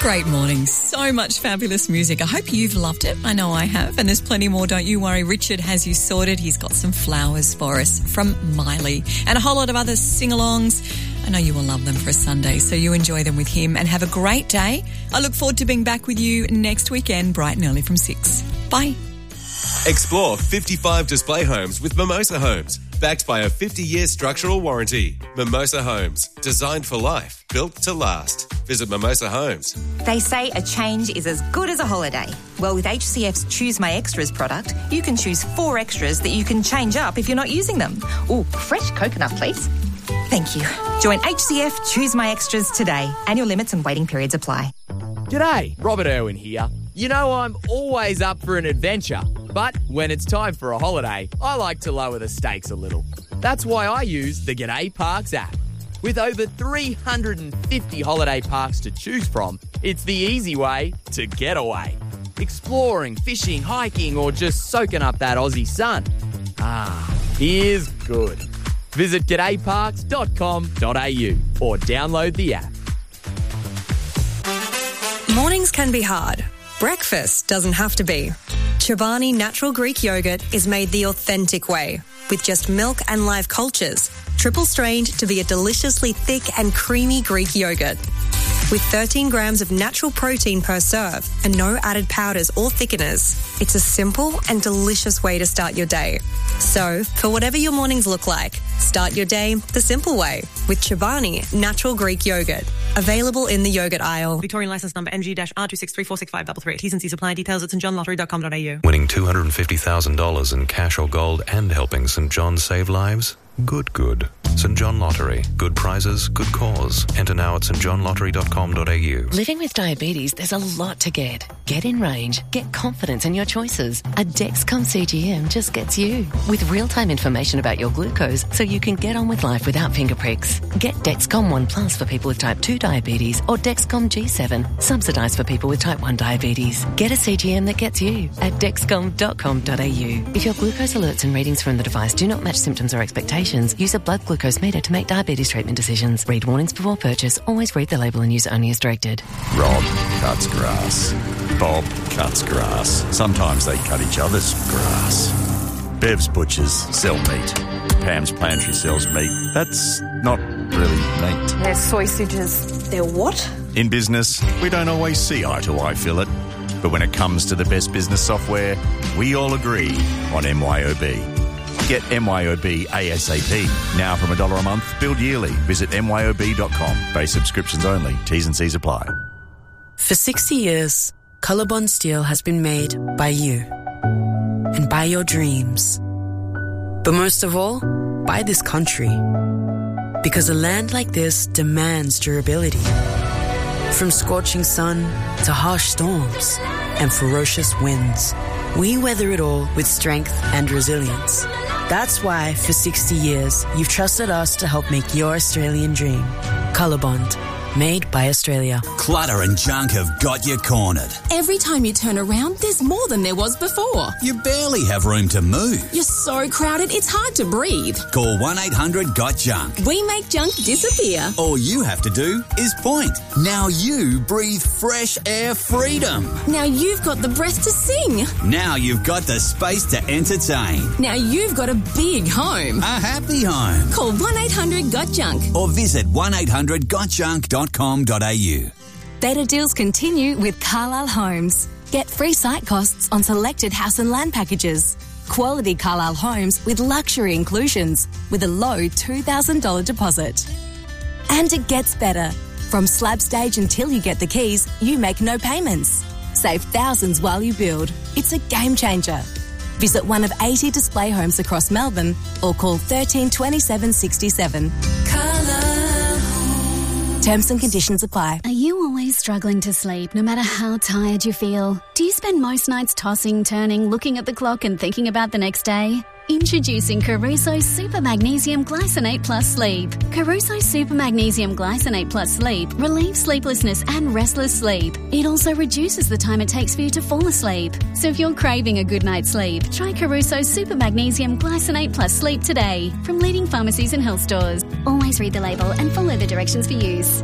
Great morning. So much fabulous music. I hope you've loved it. I know I have. And there's plenty more, don't you worry. Richard has you sorted. He's got some flowers for us from Miley and a whole lot of other sing-alongs. I know you will love them for a Sunday, so you enjoy them with him and have a great day. I look forward to being back with you next weekend, bright and early from 6. Bye. Explore 55 display homes with Mimosa Homes. Backed by a 50-year structural warranty. Mimosa Homes. Designed for life. Built to last. Visit Mimosa Homes. They say a change is as good as a holiday. Well, with HCF's Choose My Extras product, you can choose 4 extras that you can change up if you're not using them. Ooh, fresh coconut, please. Thank you. Join HCF Choose My Extras today. Annual limits and waiting periods apply. G'day, Robert Irwin here. You know I'm always up for an adventure, but when it's time for a holiday, I like to lower the stakes a little. That's why I use the G'day Parks app. With over 350 holiday parks to choose from, it's the easy way to get away. Exploring, fishing, hiking, or just soaking up that Aussie sun. Here's good. Visit g'dayparks.com.au or download the app. Mornings can be hard. Breakfast doesn't have to be. Chobani Natural Greek Yogurt is made the authentic way, with just milk and live cultures, triple strained to be a deliciously thick and creamy Greek yogurt. With 13 grams of natural protein per serve and no added powders or thickeners, it's a simple and delicious way to start your day. So, for whatever your mornings look like, start your day the simple way with Chobani Natural Greek Yogurt. Available in the yogurt aisle. Victorian licence number NG-R2634653. T's and C's apply. Details at stjohnlottery.com.au. Winning $250,000 in cash or gold and helping St John save lives? Good. St John Lottery. Good prizes, good cause. Enter now at stjohnlottery.com.au. Living with diabetes, there's a lot to get. Get in range. Get confidence in your choices. A Dexcom CGM just gets you. With real-time information about your glucose so you can get on with life without finger pricks. Get Dexcom One Plus for people with type 2 diabetes or Dexcom G7, subsidised for people with type 1 diabetes. Get a CGM that gets you at dexcom.com.au. If your glucose alerts and readings from the device do not match symptoms or expectations, use a blood glucose meter to make diabetes treatment decisions. Read warnings before purchase. Always read the label and use only as directed. Rob cuts grass. Bob cuts grass. Sometimes they cut each other's grass. Bev's butchers sell meat. Pam's pantry sells meat. That's not really meat. They're sausages. They're what? In business, we don't always see eye to eye, Philip. But when it comes to the best business software, we all agree on MYOB. Get MYOB ASAP. Now from $1 a month, billed yearly. Visit myob.com. Base subscriptions only. T's and C's apply. For 60 years, Colorbond Steel has been made by you and by your dreams. But most of all, by this country. Because a land like this demands durability. From scorching sun to harsh storms and ferocious winds, we weather it all with strength and resilience. That's why, for 60 years, you've trusted us to help make your Australian dream. Colorbond. Made by Australia. Clutter and junk have got you cornered. Every time you turn around, there's more than there was before. You barely have room to move. You're so crowded, it's hard to breathe. Call 1-800-GOT-JUNK. We make junk disappear. All you have to do is point. Now you breathe fresh air freedom. Now you've got the breath to sing. Now you've got the space to entertain. Now you've got a big home. A happy home. Call 1-800-GOT-JUNK. Or visit 1-800-GOT-JUNK.com.au. Better deals continue with Carlisle Homes. Get free site costs on selected house and land packages. Quality Carlisle homes with luxury inclusions with a low $2,000 deposit. And it gets better. From slab stage until you get the keys, you make no payments. Save thousands while you build. It's a game changer. Visit one of 80 display homes across Melbourne or call 13 27 67. Terms and conditions apply. Are you always struggling to sleep, no matter how tired you feel? Do you spend most nights tossing, turning, looking at the clock and thinking about the next day? Introducing Caruso Super Magnesium Glycinate Plus Sleep. Caruso Super Magnesium Glycinate Plus Sleep relieves sleeplessness and restless sleep. It also reduces the time it takes for you to fall asleep. So if you're craving a good night's sleep, try Caruso Super Magnesium Glycinate Plus Sleep today from leading pharmacies and health stores. Always read the label and follow the directions for use.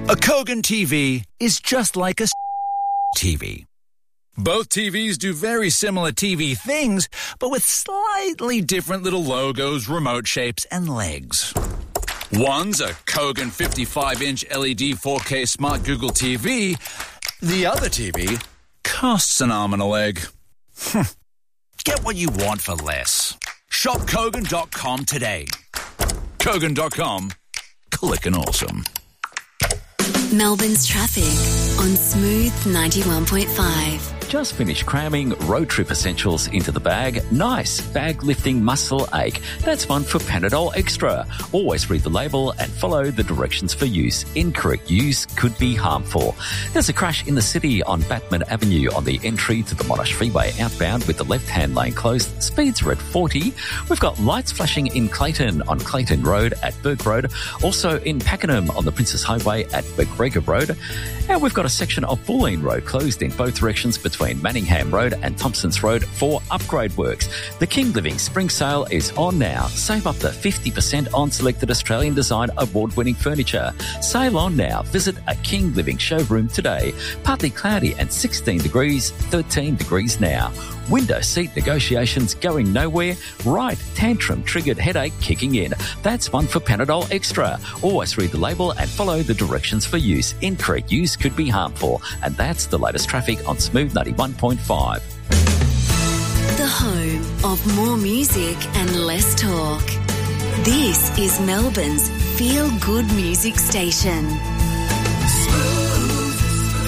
A Kogan TV is just like a TV. Both TVs do very similar TV things, but with slightly different little logos, remote shapes, and legs. One's a Kogan 55-inch LED 4K Smart Google TV. The other TV costs an arm and a leg. Get what you want for less. Shop Kogan.com today. Kogan.com. Click and awesome. Melbourne's traffic on Smooth 91.5. Just finished cramming road trip essentials into the bag. Nice bag lifting muscle ache. That's one for Panadol Extra. Always read the label and follow the directions for use. Incorrect use could be harmful. There's a crash in the city on Batman Avenue on the entry to the Monash Freeway outbound with the left-hand lane closed. Speeds are at 40. We've got lights flashing in Clayton on Clayton Road at Burke Road. Also in Pakenham on the Princess Highway at McGregor Road. And we've got a section of Bulleen Road closed in both directions between Manningham Road and Thompsons Road for upgrade works. The King Living Spring Sale is on now. Save up to 50% on selected Australian design award-winning furniture. Sale on now. Visit a King Living showroom today. Partly cloudy and 16 degrees, 13 degrees now. Window seat negotiations going nowhere? Right, tantrum-triggered headache kicking in. That's one for Panadol Extra. Always read the label and follow the directions for use. Incorrect use could be harmful. And that's the latest traffic on Smooth 91.5. The home of more music and less talk. This is Melbourne's feel-good music station. Smooth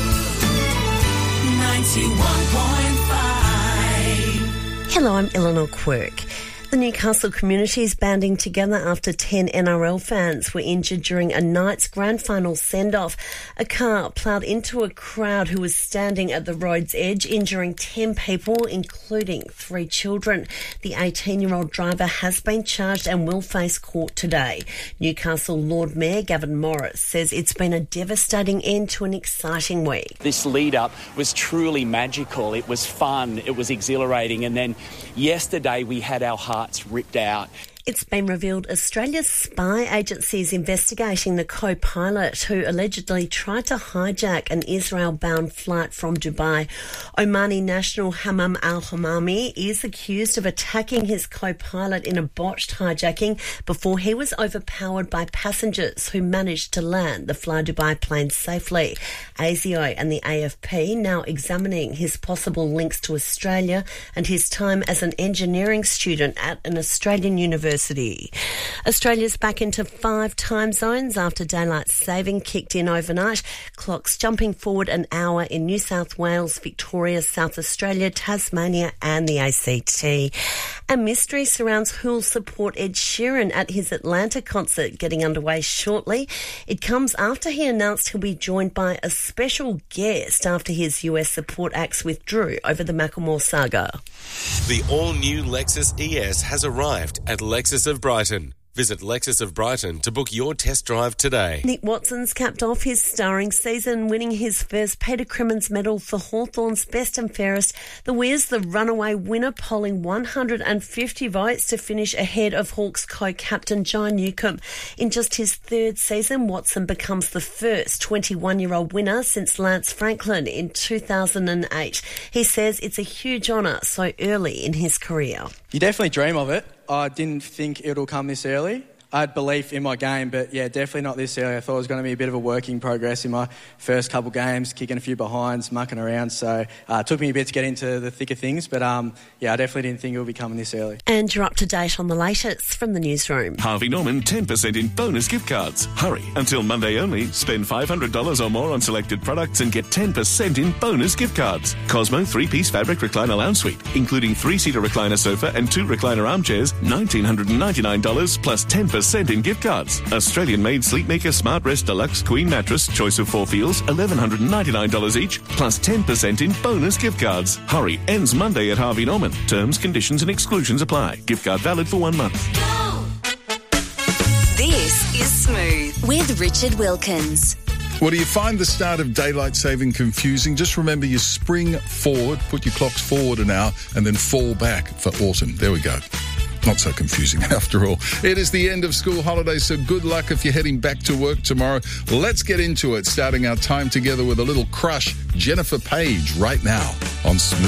91.5. Hello, I'm Eleanor Quirk. The Newcastle community is banding together after 10 NRL fans were injured during a Knights grand final send-off. A car ploughed into a crowd who was standing at the road's edge, injuring 10 people, including 3 children. The 18-year-old driver has been charged and will face court today. Newcastle Lord Mayor Gavin Morris says it's been a devastating end to an exciting week. This lead-up was truly magical. It was fun, it was exhilarating, and then yesterday we had our hearts ripped out. It's been revealed Australia's spy agency is investigating the co-pilot who allegedly tried to hijack an Israel-bound flight from Dubai. Omani national Hammam al-Hamami is accused of attacking his co-pilot in a botched hijacking before he was overpowered by passengers who managed to land the Fly Dubai plane safely. ASIO and the AFP now examining his possible links to Australia and his time as an engineering student at an Australian university. Australia's back into 5 time zones after daylight saving kicked in overnight. Clocks jumping forward an hour in New South Wales, Victoria, South Australia, Tasmania and the ACT. A mystery surrounds who'll support Ed Sheeran at his Atlanta concert getting underway shortly. It comes after he announced he'll be joined by a special guest after his US support acts withdrew over the Macklemore saga. The all-new Lexus ES has arrived at Lexus of Brighton. Visit Lexus of Brighton to book your test drive today. Nick Watson's capped off his starring season, winning his first Peter Crimmins medal for Hawthorn's Best and Fairest. The Weir's the runaway winner, polling 150 votes to finish ahead of Hawks co-captain John Newcombe. In just his 3rd season, Watson becomes the first 21-year-old winner since Lance Franklin in 2008. He says it's a huge honour so early in his career. You definitely dream of it. I didn't think it'll come this early. I had belief in my game, but yeah, definitely not this early. I thought it was going to be a bit of a work in progress in my first couple games, kicking a few behinds, mucking around. So it took me a bit to get into the thick of things, but yeah, I definitely didn't think it would be coming this early. And you're up to date on the latest from the newsroom. Harvey Norman 10% in bonus gift cards. Hurry, until Monday only. Spend $500 or more on selected products and get 10% in bonus gift cards. Cosmo 3-piece fabric recliner lounge suite, including 3-seater recliner sofa and 2 recliner armchairs, $1,999 plus 10% in gift cards. Australian-made Sleepmaker Smart Rest Deluxe Queen Mattress, choice of 4 feels, $1,199 each, plus 10% in bonus gift cards. Hurry, ends Monday at Harvey Norman. Terms, conditions and exclusions apply. Gift card valid for 1 month. This is Smooth with Richard Wilkins. Well, do you find the start of daylight saving confusing? Just remember you spring forward, put your clocks forward an hour, and then fall back for autumn. There we go. Not so confusing after all. It is the end of school holidays, so good luck if you're heading back to work tomorrow. Let's get into it, starting our time together with a little crush, Jennifer Page, right now on Smooth.